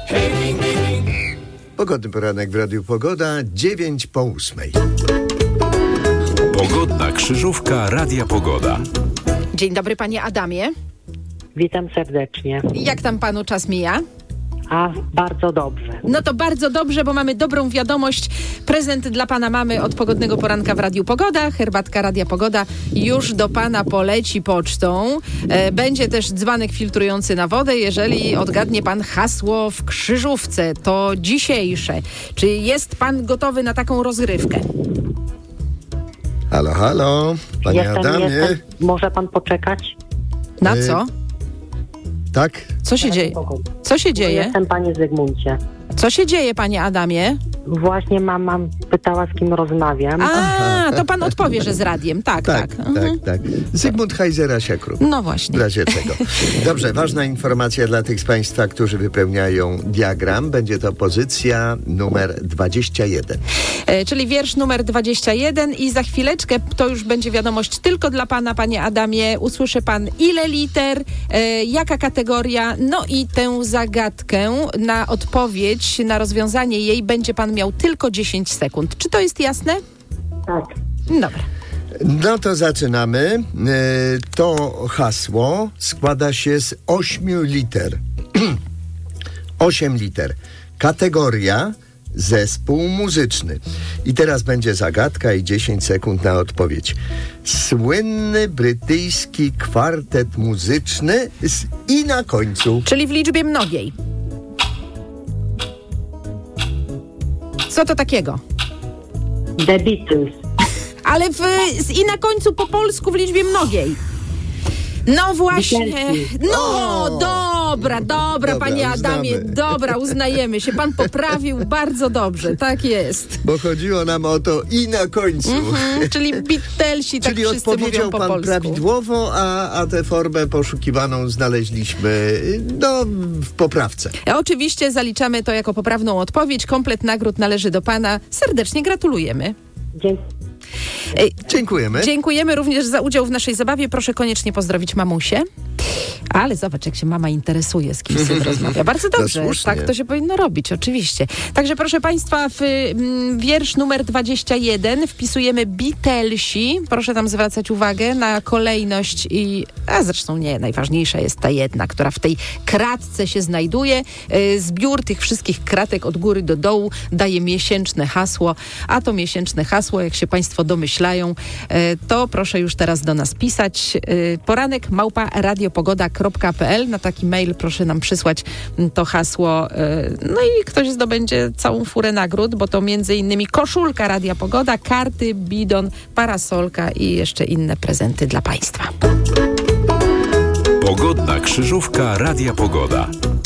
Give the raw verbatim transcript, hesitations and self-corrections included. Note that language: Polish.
Pogodny poranek w Radiu Pogoda, dziewięć po ósmej. Pogodna krzyżówka Radia Pogoda. Dzień dobry, panie Adamie. Witam serdecznie. Jak tam panu czas mija? A, bardzo dobrze. No to bardzo dobrze, bo mamy dobrą wiadomość. Prezent dla pana mamy od Pogodnego Poranka w Radiu Pogoda. Herbatka Radia Pogoda już do pana poleci pocztą. E, będzie też dzbanek filtrujący na wodę, jeżeli odgadnie pan hasło w krzyżówce. To dzisiejsze. Czy jest pan gotowy na taką rozgrywkę? Halo, halo, panie jestem, Adamie. jestem. Może pan poczekać? Na Y- co? Tak? Co się dzieje? Co się dzieje? Jestem, panie Zygmuncie. Co się dzieje, panie Adamie? Właśnie mama pytała, z kim rozmawiam. A, to pan odpowie, że z radiem. Tak, Tak, tak. tak, Mhm. tak. Zygmunt Hajzera-Siakru. No W właśnie. razie czego. Dobrze, ważna informacja dla tych z państwa, którzy wypełniają diagram. Będzie to pozycja numer dwadzieścia jeden. E, czyli wiersz numer dwadzieścia jeden i za chwileczkę to już będzie wiadomość tylko dla pana, panie Adamie. Usłyszy pan ile liter, e, jaka kategoria, no i tę zagadkę na odpowiedź, na rozwiązanie jej będzie pan miał tylko dziesięć sekund. Czy to jest jasne? Tak. Dobra. No to zaczynamy. E, To hasło składa się z ośmiu liter. Osiem liter. Kategoria zespół muzyczny. I teraz będzie zagadka i dziesięć sekund na odpowiedź. Słynny brytyjski kwartet muzyczny z i na końcu. Czyli w liczbie mnogiej. Co to takiego? The Beatles. Ale w, z, i na końcu po polsku w liczbie mnogiej. No właśnie. Beatlesi. No, O! dobra, dobra, Dobra, panie Adamie, uznamy. dobra, uznajemy się. Pan poprawił bardzo dobrze, tak jest. Bo chodziło nam o to i na końcu. Mhm, czyli Beatlesi, tak Czyli wszyscy odpowiedział mówią po pan polsku. prawidłowo, a, a tę formę poszukiwaną znaleźliśmy no, w poprawce. Oczywiście zaliczamy to jako poprawną odpowiedź. Komplet nagród należy do pana. Serdecznie gratulujemy. Dziękuję. Ej, Dziękujemy. Dziękujemy również za udział w naszej zabawie. Proszę koniecznie pozdrowić mamusię. Ale zobacz, jak się mama interesuje, z kim syn rozmawia. Bardzo dobrze, No słusznie. tak to się powinno robić, oczywiście. Także proszę państwa, w mm, wiersz numer dwadzieścia jeden wpisujemy Beatlesi. Proszę tam zwracać uwagę na kolejność i, a zresztą nie, najważniejsza jest ta jedna, która w tej kratce się znajduje. Y, Zbiór tych wszystkich kratek od góry do dołu daje miesięczne hasło, a to miesięczne hasło, jak się państwo domyślają, y, to proszę już teraz do nas pisać. Y, Poranek małpa radiopogoda kropka p l. Na taki mail proszę nam przysłać to hasło. No i ktoś zdobędzie całą furę nagród, bo to między innymi koszulka Radia Pogoda, karty, bidon, parasolka i jeszcze inne prezenty dla państwa. Pogodna krzyżówka Radia Pogoda.